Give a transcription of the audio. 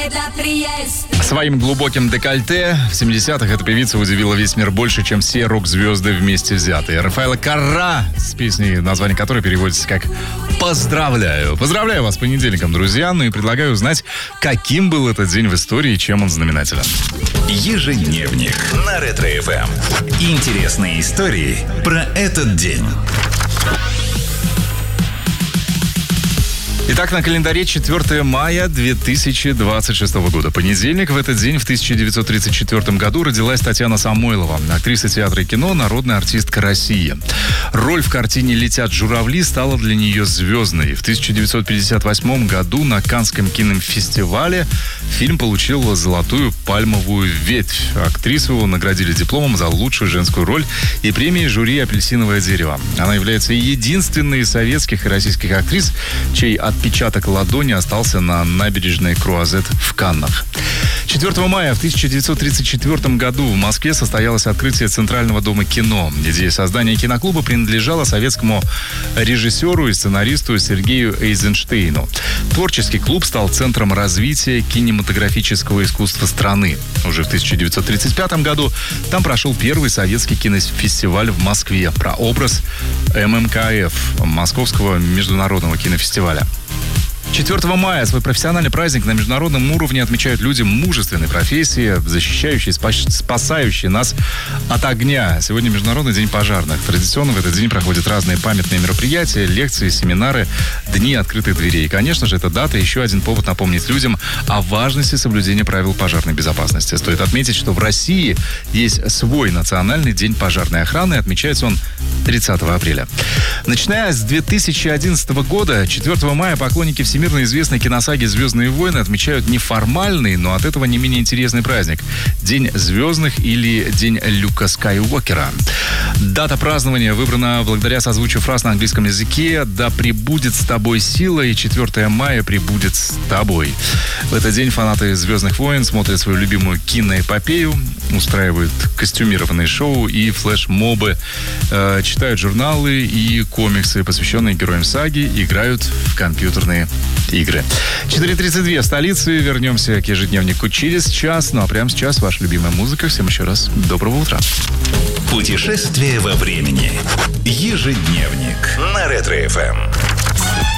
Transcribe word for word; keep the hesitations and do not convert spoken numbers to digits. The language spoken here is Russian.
Своим глубоким декольте в семидесятых эта певица удивила весь мир больше, чем все рок-звезды вместе взятые. Рафаэла Карра с песней, название которой переводится как «Поздравляю». Поздравляю вас с понедельником, друзья. Ну и предлагаю узнать, каким был этот день в истории и чем он знаменателен. Ежедневник на Ретро-эф эм. Интересные истории про этот день. Итак, на календаре четвёртое мая две тысячи двадцать шестого года. Понедельник. В этот день, в тысяча девятьсот тридцать четвёртом году, родилась Татьяна Самойлова, актриса театра и кино, народная артистка России. Роль в картине «Летят журавли» стала для нее звездной. В тысяча девятьсот пятьдесят восьмом году на Каннском кинофестивале фильм получил золотую пальмовую ветвь. Актрису наградили дипломом за лучшую женскую роль и премией жюри «Апельсиновое дерево». Она является единственной из советских и российских актрис, чей отпечаток ладони остался на набережной Круазет в Каннах. четвёртого мая в тысяча девятьсот тридцать четвёртом году в Москве состоялось открытие Центрального дома кино. Идея создания киноклуба принадлежала советскому режиссеру и сценаристу Сергею Эйзенштейну. Творческий клуб стал центром развития кинематографического искусства страны. Уже в тысяча девятьсот тридцать пятом году там прошел первый советский кинофестиваль в Москве про образ эм эм ка эф, Московского международного кинофестиваля. четвёртого мая свой профессиональный праздник на международном уровне отмечают люди мужественной профессии, защищающие, спасающие нас от огня. Сегодня Международный день пожарных. Традиционно в этот день проходят разные памятные мероприятия, лекции, семинары, дни открытых дверей. И, конечно же, эта дата еще один повод напомнить людям о важности соблюдения правил пожарной безопасности. Стоит отметить, что в России есть свой национальный день пожарной охраны. Отмечается он тридцатого апреля. Начиная с две тысячи одиннадцатого года, четвёртого мая поклонники всемирной известной киносаги «Звездные войны» отмечают неформальный, но от этого не менее интересный праздник – День звездных или День Люка Скайуокера. Дата празднования выбрана благодаря созвучию фраз на английском языке «Да пребудет с тобой сила» и четвёртого мая пребудет с тобой. В этот день фанаты «Звездных войн» смотрят свою любимую киноэпопею, устраивают костюмированные шоу и флешмобы, э, читают журналы и комиксы, посвященные героям саги, играют в компьютерные игры. четыре тридцать два в столице. Вернемся к ежедневнику через час. Ну а прямо сейчас ваша любимая музыка. Всем еще раз доброго утра. Путешествие во времени. Ежедневник на Ретро-эф эм.